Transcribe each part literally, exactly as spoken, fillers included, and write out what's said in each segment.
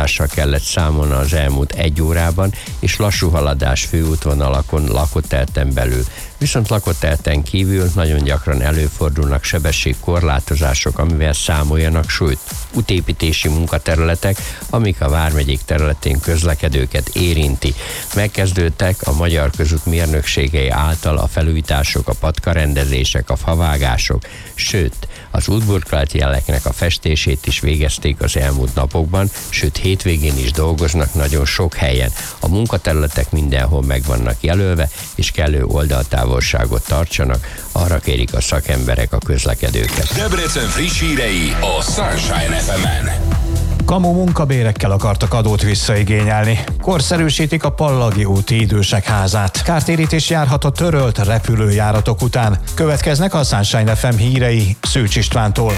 torlódással kellett számolni az elmúlt egy órában, és lassú haladás főútvonalakon lakott telten belül. Viszont lakott telten kívül nagyon gyakran előfordulnak sebességkorlátozások, amivel számoljanak, sőt, útépítési munkaterületek, amik a vármegyék területén közlekedőket érinti. Megkezdődtek a Magyar Közút mérnökségei által a felújítások, a patkarendezések, a favágások, sőt, az útburkolati jeleknek a festését is végezték az elmúlt napokban, sőt, hétvégén is dolgoznak nagyon sok helyen. A munkaterületek mindenhol meg vannak jelölve, és kellő oldaltávolságot tartsanak, arra kérik a szakemberek a közlekedőket. Debrecen friss hírei a Sunshine ef emen. Kamu munkabérekkel akartak adót visszaigényelni. Korszerűsítik a Pallagi úti idősek házát. Kártérítés járhat a törölt repülőjáratok után. Következnek a Sunshine ef em hírei Szűcs Istvántól.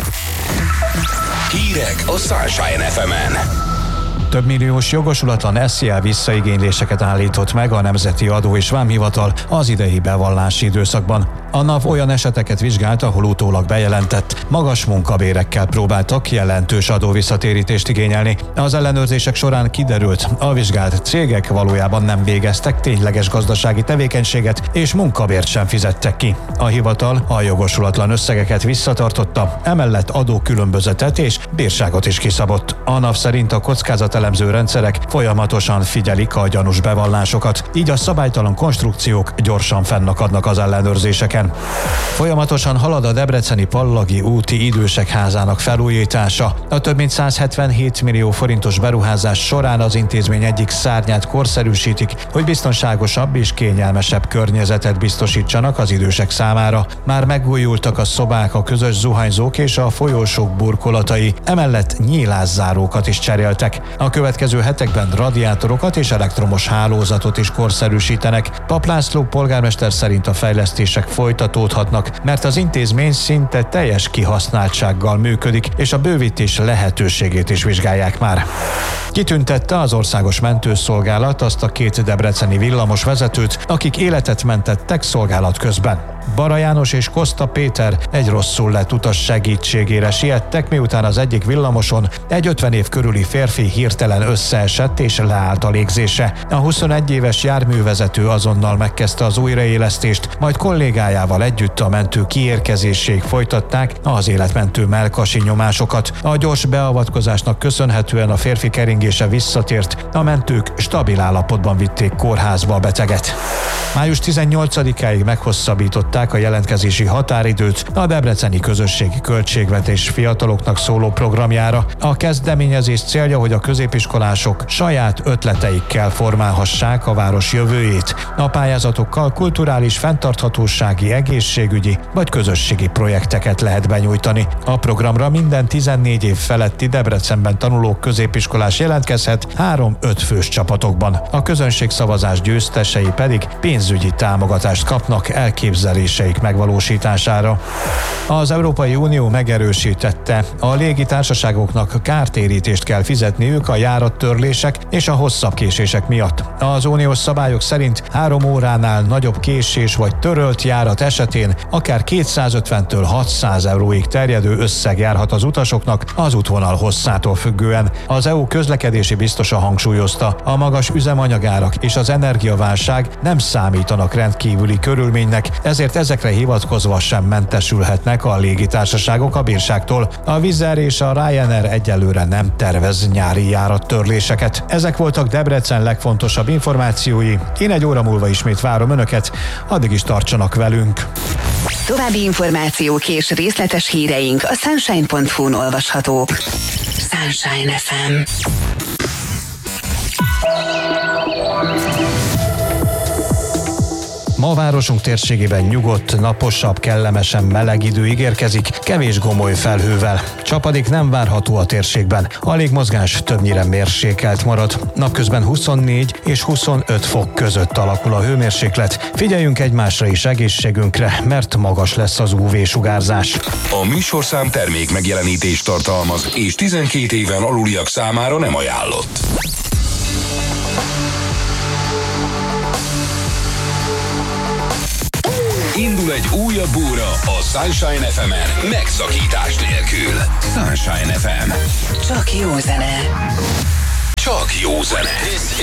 Hírek a Sunshine ef emen. Több milliós jogosulatlan es zé el visszaigényléseket állított meg a Nemzeti Adó és Vámhivatal az idei bevallási időszakban. A NAV olyan eseteket vizsgált, ahol utólag bejelentett magas munkabérekkel próbáltak jelentős adóvisszatérítést igényelni. Az ellenőrzések során kiderült, a vizsgált cégek valójában nem végeztek tényleges gazdasági tevékenységet, és munkabért sem fizettek ki. A hivatal a jogosulatlan összegeket visszatartotta, emellett adókülönbözetet és bírságot is kiszabott. A NAV szerint a kockázatelemző rendszerek folyamatosan figyelik a gyanús bevallásokat, így a szabálytalan konstrukciók gyorsan fennakadnak az ellenőrzéseken. Folyamatosan halad a debreceni Pallagi úti idősek házának felújítása. A több mint száz hetvenhét millió forintos beruházás során az intézmény egyik szárnyát korszerűsítik, hogy biztonságosabb és kényelmesebb környezetet biztosítsanak az idősek számára. Már megújultak a szobák, a közös zuhanyzók és a folyósók burkolatai, emellett nyílászárókat is cseréltek. A következő hetekben radiátorokat és elektromos hálózatot is korszerűsítenek. Pap László polgármester szerint a fejlesztések folytatódhatnak, mert az intézmény szinte teljes kihasználtsággal működik, és a bővítés lehetőségét is vizsgálják már. Kitüntette az Országos Mentőszolgálat azt a két debreceni villamos vezetőt, akik életet mentettek szolgálat közben. Bara János és Koszta Péter egy rosszul lett utas segítségére siettek, miután az egyik villamoson egy ötven év körüli férfi hirtelen összeesett és leállt a légzése. A huszonegy éves járművezető azonnal megkezdte az újraélesztést, majd kollégájával együtt a mentő kiérkezéséig folytatták az életmentő mellkasi nyomásokat. A gyors beavatkozásnak köszönhetően a férfi keringése visszatért, a mentők stabil állapotban vitték kórházba a beteget. május tizennyolcadikáig meghosszabbították a jelentkezési határidőt a debreceni közösségi költségvetés fiataloknak szóló programjára. A kezdeményezés célja, hogy a középiskolások saját ötleteikkel formálhassák a város jövőjét. A pályázatokkal kulturális, fenntarthatósági, egészségügyi vagy közösségi projekteket lehet benyújtani. A programra minden tizennégy év feletti Debrecenben tanuló középiskolás jelentkezhet három-öt fős csapatokban. A közönségszavazás győztesei pedig pénzügyi támogatást kapnak elképzeléseik megvalósítására. Az Európai Unió megerősítette, a légitársaságoknak kártérítést kell fizetniük a járattörlések és a hosszabb késések miatt. Az uniós szabályok szerint három óránál nagyobb késés vagy törölt járat esetén akár kétszázötventől hatszáz euróig terjedő összeg járhat az utasoknak az útvonal hosszától függően. Az é u közlekedési biztosa hangsúlyozta, a magas üzemanyagárak és az energiaválság nem számítanak rendkívüli körülménynek, ezért ezekre hivatkozva sem mentesülhetnek a légitársaságok a bírságtól. A Wizz Air és a Ryanair egyelőre nem tervez nyári járattörléseket. Ezek voltak Debrecen legfontosabb információi. Én egy óra múlva ismét várom Önöket, addig is tartsanak velünk. További információk és részletes híreink a sunshine pont hu-n olvashatók. Sunshine ef em. Ma városunk térségében nyugodt, naposabb, kellemesen meleg idő ígérkezik, kevés gomoly felhővel. Csapadék nem várható a térségben. A légmozgás többnyire mérsékelt marad. Napközben huszonnégy és huszonöt fok között alakul a hőmérséklet. Figyeljünk egymásra is egészségünkre, mert magas lesz az ú vé-sugárzás. A műsorszám termék megjelenítést tartalmaz, és tizenkét éven aluliak számára nem ajánlott. Indul egy újabb óra a Sunshine ef emen, megszakítás nélkül. Sunshine ef em. Csak jó zene. csak jó zene.